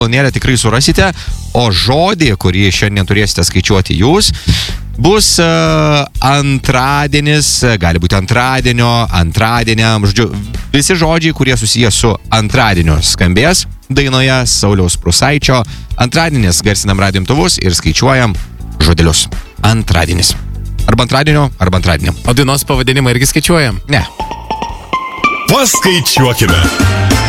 kolonėlę tikrai surasite, o žodį, kurį šiandien turėsite skaičiuoti jūs, bus antradienis, gali būti antradieniam, žodžiu, visi žodžiai, kurie susiję su antradieniu skambės dainoje Sauliaus Prūsaičio. Antradienis garsinam radijo imtuvus ir skaičiuojam žodelius. Antradienis. Arba antradienio, arba antradienio. O dainos pavadinimą irgi skaičiuojam? Ne. Paskaičiuokime.